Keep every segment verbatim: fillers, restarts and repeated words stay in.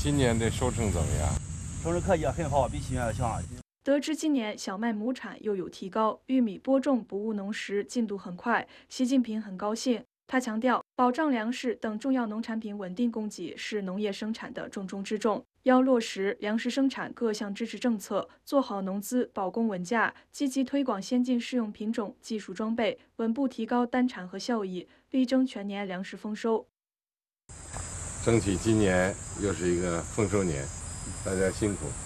今年的收成怎么样？ 收成可以很好，比去年要强。 得知今年小麦亩产又有提高，玉米播种不误农时进度很快，习近平很高兴。他强调，保障粮食等重要农产品稳定供给是农业生产的重中之重，要落实粮食生产各项支持政策，做好农资保供稳价，积极推广先进适用品种、技术装备，稳步提高单产和效益，力争全年粮食丰收。 争取今年又是一个丰收年，大家辛苦。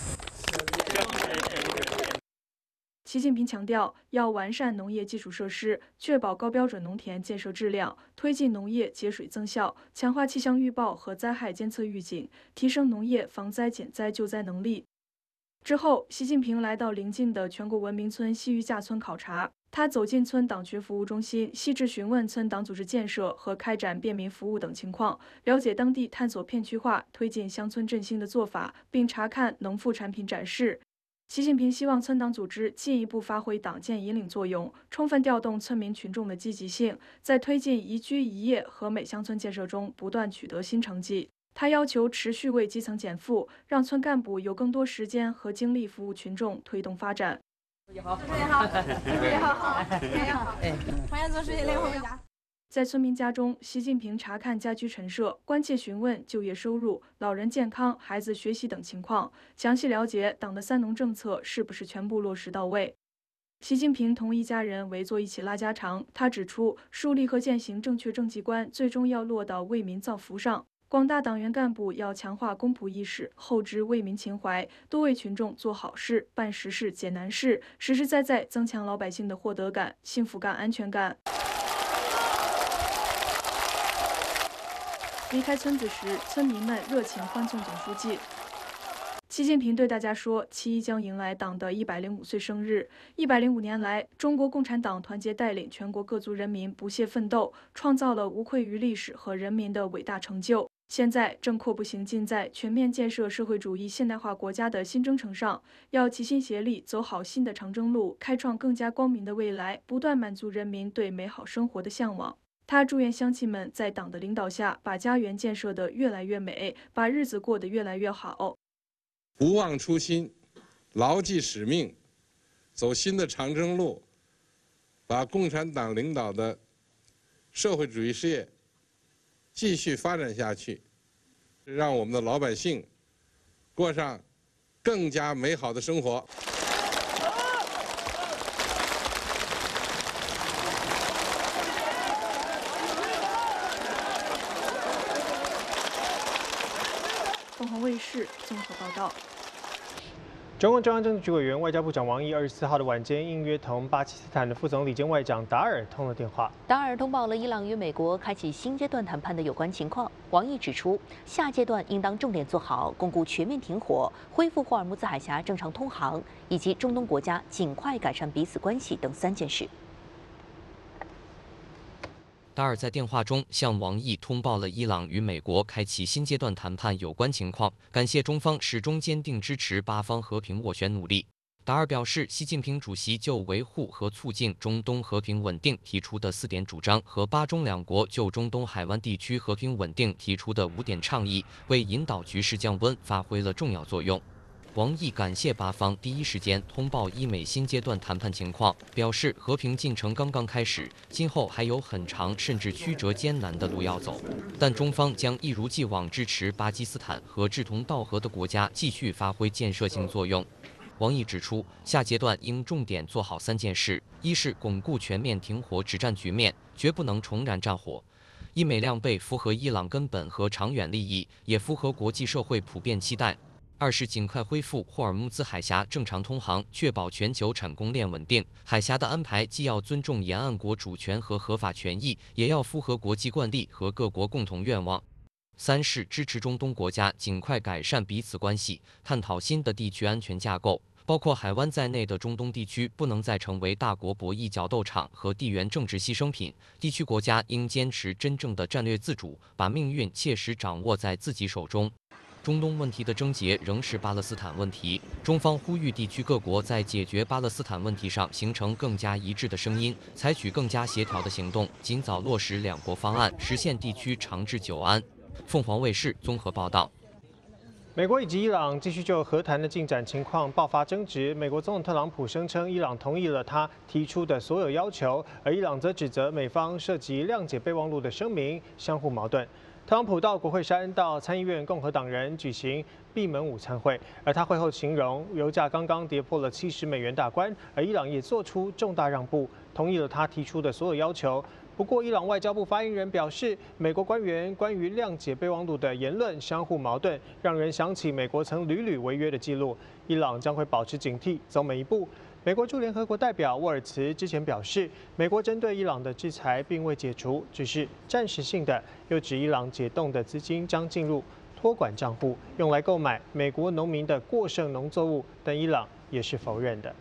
习近平强调，要完善农业基础设施，确保高标准农田建设质量，推进农业节水增效，强化气象预报和灾害监测预警，提升农业防灾减灾救灾能力。之后，习近平来到邻近的全国文明村西余架村考察。他走进村党群服务中心，细致询问村党组织建设和开展便民服务等情况，了解当地探索片区化、推进乡村振兴的做法，并查看农副产品展示。习近平希望村党组织进一步发挥党建引领作用，充分调动村民群众的积极性，在推进宜居宜业和美乡村建设中不断取得新成绩。他要求持续为基层减负，让村干部有更多时间和精力服务群众，推动发展。 主席好，主席好，主席好，好，主席好，哎，欢迎总书记领我回家。 在村民家中，习近平查看家居陈设，关切询问就业收入、老人健康、孩子学习等情况，详细了解党的三农政策是不是全部落实到位。习近平同一家人围坐一起拉家常，他指出，树立和践行正确政绩观，最终要落到为民造福上。广大党员干部要强化公仆意识，厚植为民情怀，多为群众做好事、办实事、解难事，实实在在增强老百姓的获得感、幸福感、安全感。离开村子时，村民们热情欢送总书记。习近平对大家说，七一将迎来党的一百零五岁生日。一百零五年来，中国共产党团结带领全国各族人民不懈奋斗，创造了无愧于历史和人民的伟大成就。现在正阔步行进在全面建设社会主义现代化国家的新征程上，要齐心协力走好新的长征路，开创更加光明的未来，不断满足人民对美好生活的向往。他祝愿乡亲们在党的领导下，把家园建设得越来越美，把日子过得越来越好。 不忘初心，牢记使命，走新的长征路，把共产党领导的社会主义事业继续发展下去，让我们的老百姓过上更加美好的生活。 凤凰卫视综合报道。 中共中央政治局委员、外交部长王毅二十四号的晚间应约同巴基斯坦的副总理兼外长达尔通了电话。 达尔通报了伊朗与美国开启新阶段谈判的有关情况。王毅指出，下阶段应当重点做好巩固全面停火、恢复霍尔木兹海峡正常通航，以及中东国家尽快改善彼此关系等三件事。 达尔在电话中向王毅通报了伊朗与美国开启新阶段谈判有关情况，感谢中方始终坚定支持巴方和平斡旋努力。达尔表示，习近平主席就维护和促进中东和平稳定提出的四点主张和巴中两国就中东海湾地区和平稳定提出的五点倡议，为引导局势降温发挥了重要作用。王毅感谢巴方第一时间通报伊美新阶段谈判情况，表示和平进程刚刚开始，今后还有很长甚至曲折艰难的路要走，但中方将一如既往支持巴基斯坦和志同道合的国家继续发挥建设性作用。王毅指出，下阶段应重点做好三件事：一是巩固全面停火止战局面，绝不能重燃战火。伊美两备符合伊朗根本和长远利益，也符合国际社会普遍期待。二是尽快恢复霍尔木兹海峡正常通航，确保全球产供链稳定。海峡的安排既要尊重沿岸国主权和合法权益，也要符合国际惯例和各国共同愿望。三是支持中东国家尽快改善彼此关系，探讨新的地区安全架构，包括海湾在内的中东地区不能再成为大国博弈角斗场和地缘政治牺牲品。地区国家应坚持真正的战略自主，把命运切实掌握在自己手中。中东问题的症结仍是巴勒斯坦问题，中方呼吁地区各国在解决巴勒斯坦问题上形成更加一致的声音，采取更加协调的行动，尽早落实两国方案，实现地区长治久安。凤凰卫视综合报道。 美国以及伊朗继续就和谈的进展情况爆发争执。美国总统特朗普声称，伊朗同意了他提出的所有要求，而伊朗则指责美方涉及谅解备忘录的声明，相互矛盾。特朗普到国会山到参议院共和党人举行闭门午餐会，而他会后形容油价刚刚跌破了七十美元大关，而伊朗也做出重大让步，同意了他提出的所有要求。不过，伊朗外交部发言人表示，美国官员关于谅解备忘录的言论相互矛盾，让人想起美国曾屡屡违约的记录。伊朗将会保持警惕，走每一步。美国驻联合国代表沃尔茨之前表示，美国针对伊朗的制裁并未解除，只是暂时性的，又指伊朗解冻的资金将进入托管账户，用来购买美国农民的过剩农作物，但伊朗也是否认的。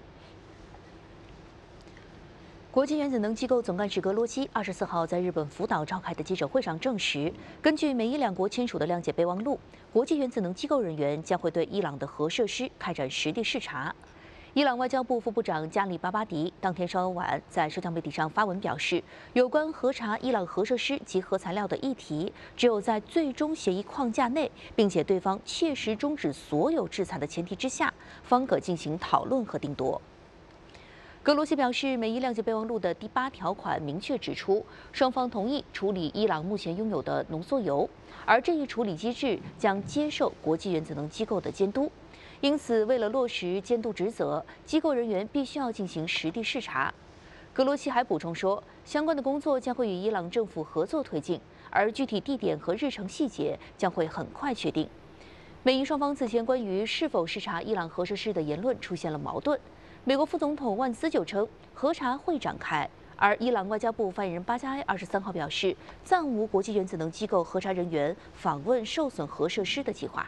国际原子能机构总干事格罗西二十四号在日本福岛召开的记者会上证实，根据美伊两国签署的谅解备忘录，国际原子能机构人员将会对伊朗的核设施开展实地视察。伊朗外交部副部长加里巴巴迪当天稍晚在社交媒体上发文表示，有关核查伊朗核设施及核材料的议题，只有在最终协议框架内，并且对方切实终止所有制裁的前提之下，方可进行讨论和定夺。格罗西表示，美伊谅解备忘录的第八条款明确指出，双方同意处理伊朗目前拥有的浓缩铀，而这一处理机制将接受国际原子能机构的监督。因此，为了落实监督职责，机构人员必须要进行实地视察。格罗西还补充说，相关的工作将会与伊朗政府合作推进，而具体地点和日程细节将会很快确定。美伊双方此前关于是否视察伊朗核设施的言论出现了矛盾。美国副总统万斯就称核查会展开，而伊朗外交部发言人巴加埃二十三号表示，暂无国际原子能机构核查人员访问受损核设施的计划。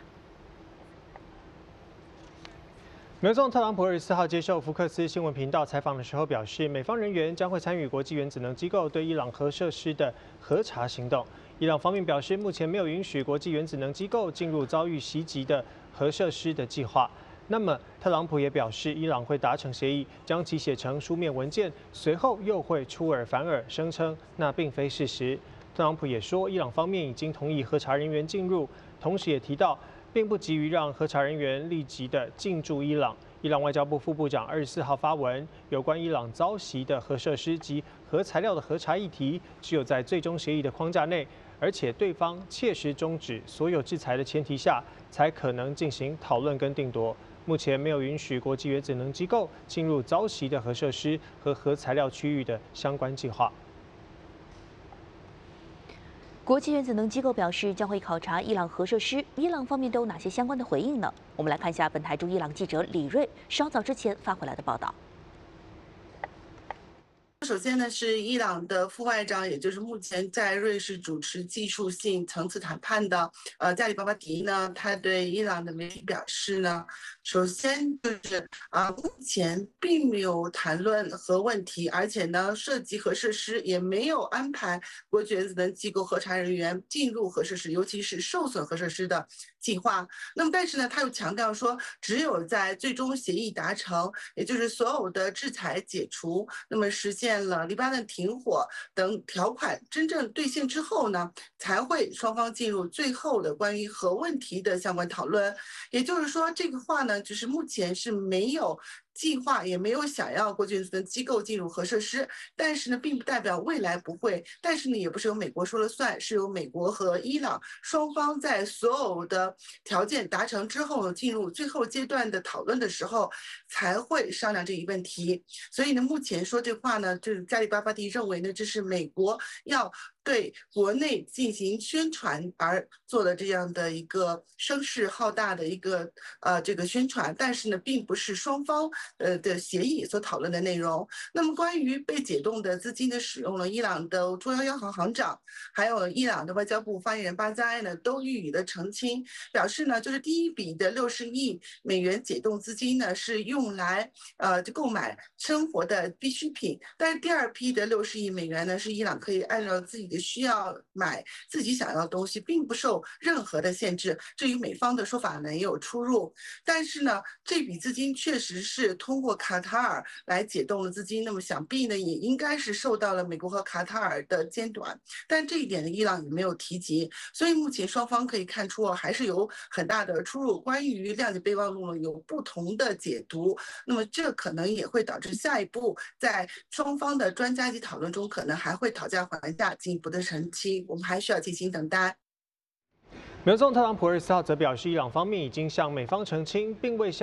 美国总统特朗普二十四号接受福克斯新闻频道采访的时候表示，美方人员将会参与国际原子能机构对伊朗核设施的核查行动。伊朗方面表示，目前没有允许国际原子能机构进入遭遇袭击的核设施的计划。那么，特朗普也表示，伊朗会达成协议，将其写成书面文件，随后又会出尔反尔，声称那并非事实。特朗普也说，伊朗方面已经同意核查人员进入，同时也提到，并不急于让核查人员立即的进驻伊朗。伊朗外交部副部长二十四号发文，有关伊朗遭袭的核设施及核材料的核查议题，只有在最终协议的框架内，而且对方切实终止所有制裁的前提下，才可能进行讨论跟定夺。目前没有允许国际原子能机构进入遭袭的核设施和核材料区域的相关计划。 国际原子能机构表示将会考察伊朗核设施，伊朗方面都有哪些相关的回应呢？我们来看一下本台驻伊朗记者李瑞稍早之前发回来的报道。 首先呢，是伊朗的副外长，也就是目前在瑞士主持技术性层次谈判的呃加里巴巴迪呢，他对伊朗的媒体表示呢，首先就是啊、呃，目前并没有谈论核问题，而且呢，涉及核设施也没有安排国际原子能机构核查人员进入核设施，尤其是受损核设施的计划。那么，但是呢，他又强调说，只有在最终协议达成，也就是所有的制裁解除，那么实现了黎巴嫩停火等条款真正兑现之后呢，才会双方进入最后的关于核问题的相关讨论。也就是说，这个话呢，就是目前是没有计划，也没有想要国际原子能机构进入核设施，但是呢，并不代表未来不会。但是呢，也不是由美国说了算，是由美国和伊朗双方在所有的条件达成之后，进入最后阶段的讨论的时候，才会商量这一问题。所以呢，目前说这话呢，就是加里巴巴迪认为呢，这是美国要对国内进行宣传而做的这样的一个声势浩大的一个呃这个宣传，但是呢，并不是双方呃的协议所讨论的内容。那么关于被解冻的资金的使用呢，伊朗的中央央行行长还有伊朗的外交部发言人巴加埃呢都予以了澄清，表示呢，就是第一笔的六十亿美元解冻资金呢是用来呃就购买生活的必需品，但是第二批的六十亿美元呢是伊朗可以按照自己的也需要买自己想要的东西，并不受任何的限制。这与美方的说法呢也有出入。但是呢，这笔资金确实是通过卡塔尔来解冻了资金，那么想必呢也应该是受到了美国和卡塔尔的监管。但这一点呢，伊朗也没有提及。所以目前双方可以看出还是有很大的出入。关于谅解备忘录呢，有不同的解读。那么这可能也会导致下一步在双方的专家级讨论中，可能还会讨价还价，进一步的澄清。我们还需要进行等待。 美国总统特朗普二十四号则表示，伊朗方面已经向美方澄清，并未向